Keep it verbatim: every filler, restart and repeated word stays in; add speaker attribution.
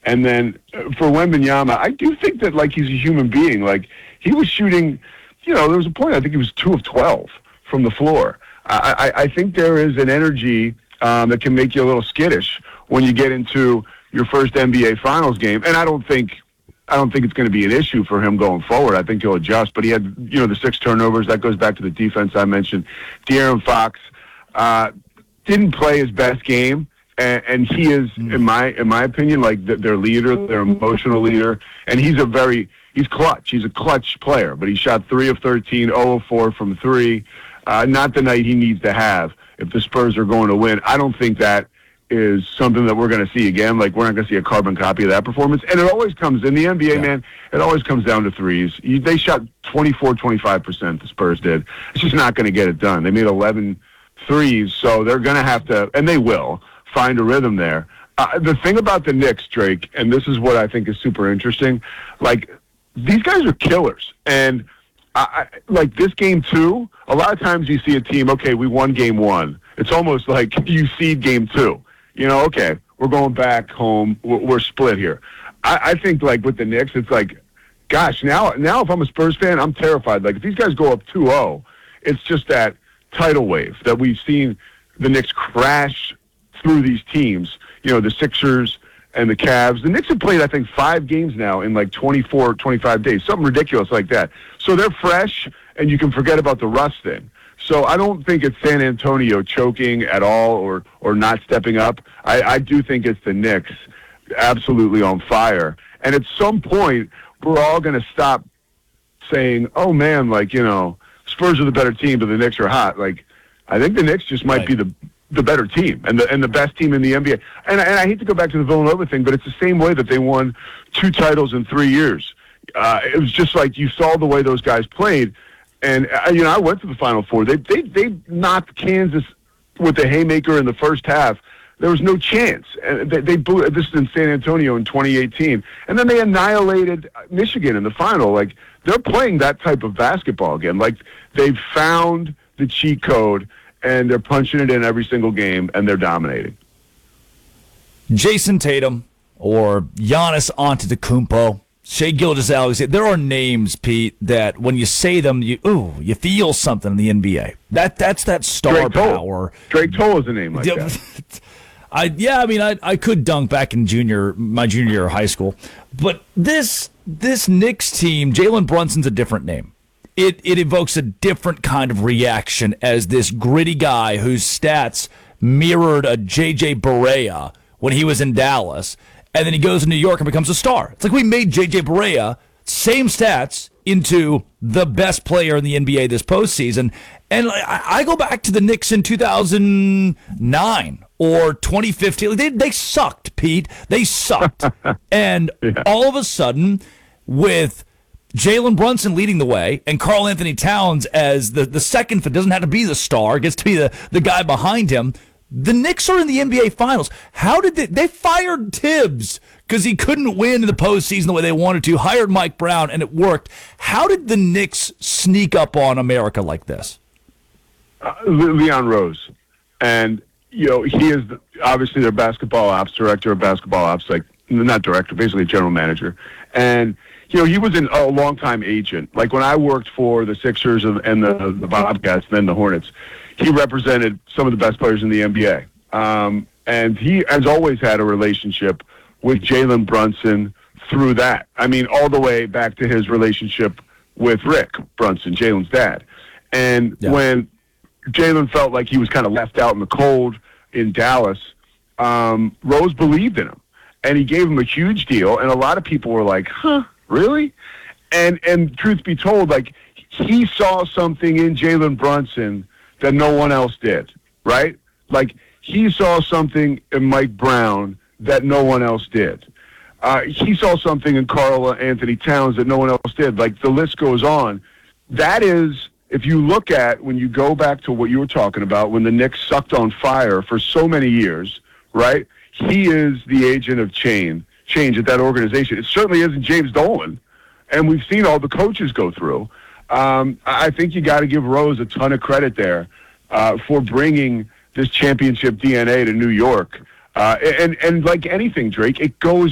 Speaker 1: And then uh, for Wembanyama, I do think that, like, he's a human being. Like, he was shooting, you know, there was a point, I think he was two of twelve from the floor. I, I, I think there is an energy um, that can make you a little skittish when you get into your first N B A Finals game. And I don't think I don't think it's going to be an issue for him going forward. I think he'll adjust. But he had, you know, the six turnovers. That goes back to the defense I mentioned. De'Aaron Fox uh, didn't play his best game. And, and he is, in my in my opinion, like the, their leader, their emotional leader. And he's a very, he's clutch. He's a clutch player. But he shot three of thirteen, zero of four from three. Uh, not the night he needs to have if the Spurs are going to win. I don't think that is something that we're going to see again. Like, we're not going to see a carbon copy of that performance. And it always comes, in the N B A, yeah. man, it always comes down to threes. You, they shot twenty-four, twenty-five percent, the Spurs did. It's just not going to get it done. They made eleven threes, so they're going to have to, and they will, find a rhythm there. Uh, the thing about the Knicks, Drake, and this is what I think is super interesting, like, these guys are killers. And, I, like, this game, too, a lot of times you see a team, okay, we won game one. It's almost like you seed game two. You know, okay, we're going back home. We're, we're split here. I, I think, like, with the Knicks, it's like, gosh, now now if I'm a Spurs fan, I'm terrified. Like, if these guys go up two oh, it's just that tidal wave that we've seen the Knicks crash through these teams. You know, the Sixers and the Cavs. The Knicks have played, I think, five games now in, like, twenty-four, twenty-five days, something ridiculous like that. So they're fresh, and you can forget about the rust then. So I don't think it's San Antonio choking at all or, or not stepping up. I, I do think it's the Knicks absolutely on fire. And at some point, we're all going to stop saying, oh, man, like, you know, Spurs are the better team, but the Knicks are hot. Like, I think the Knicks just might right. be the the better team and the and the best team in the N B A. And, and I hate to go back to the Villanova thing, but it's the same way that they won two titles in three years. Uh, it was just like you saw the way those guys played. And, uh, you know, I went to the Final Four. They, they, they knocked Kansas with the haymaker in the first half. There was no chance. And they, they blew, this is in San Antonio in twenty eighteen. And then they annihilated Michigan in the final. Like, they're playing that type of basketball again. Like, they've found the cheat code, and they're punching it in every single game, and they're dominating.
Speaker 2: Jason Tatum or Giannis Antetokounmpo, Shai Gilgeous-Alexander, there are names, Pete, that when you say them, you ooh, you feel something in the N B A. That that's that star
Speaker 1: Drake
Speaker 2: power.
Speaker 1: Toll. Drake Toll is a name like that.
Speaker 2: I yeah, I mean, I I could dunk back in junior my junior year of high school, but this this Knicks team, Jalen Brunson's a different name. It it evokes a different kind of reaction as this gritty guy whose stats mirrored a J J Barea when he was in Dallas. And then he goes to New York and becomes a star. It's like we made J J Barea, same stats, into the best player in the N B A this postseason. And I, I go back to the Knicks in two thousand nine or twenty fifteen. They, they sucked, Pete. They sucked. And yeah. all of a sudden, with Jalen Brunson leading the way and Karl Anthony Towns as the, the second, if it doesn't have to be the star, gets to be the, the guy behind him, the Knicks are in the N B A Finals. How did they... They fired Tibbs because he couldn't win in the postseason the way they wanted to, hired Mike Brown, and it worked. How did the Knicks sneak up on America like this?
Speaker 1: Uh, Leon Rose. And, you know, he is the, obviously their basketball ops, director of basketball ops, like, not director, basically general manager. And, you know, he was an, a long-time agent. Like, when I worked for the Sixers and, and the, the Bobcats, then the Hornets, he represented some of the best players in the N B A. Um, and he has always had a relationship with Jalen Brunson through that. I mean, all the way back to his relationship with Rick Brunson, Jalen's dad. And yeah. when Jalen felt like he was kind of left out in the cold in Dallas, um, Rose believed in him. And he gave him a huge deal. And a lot of people were like, huh, really? And, and truth be told, like, he saw something in Jalen Brunson that no one else did, right? Like, he saw something in Mike Brown that no one else did. Uh, he saw something in Karl Anthony Towns that no one else did. Like, the list goes on. That is, if you look at, when you go back to what you were talking about, when the Knicks sucked on fire for so many years, right? He is the agent of change, change at that organization. It certainly isn't James Dolan, and we've seen all the coaches go through. Um, I think you got to give Rose a ton of credit there uh, for bringing this championship D N A to New York. Uh, and, and like anything, Drake, it goes